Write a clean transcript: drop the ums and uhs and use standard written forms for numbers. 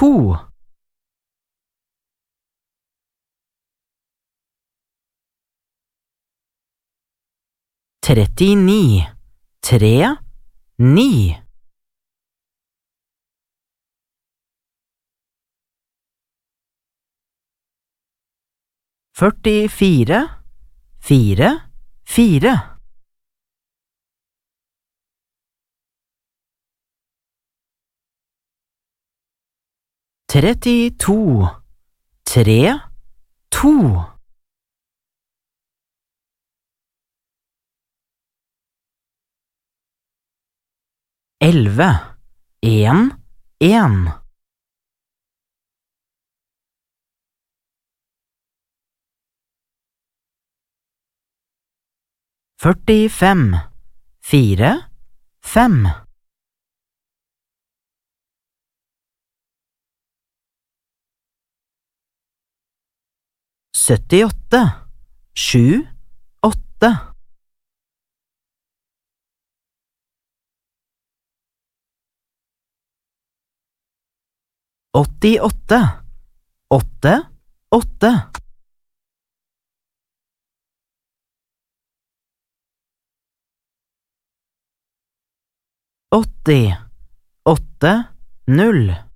to. 39, 3, 9. 44, 4, 4. 32, 3, 2. 11, 1, 1. 45, 4, 5. 78, 7, 8. 88, 8, 8. 80, 8, 0.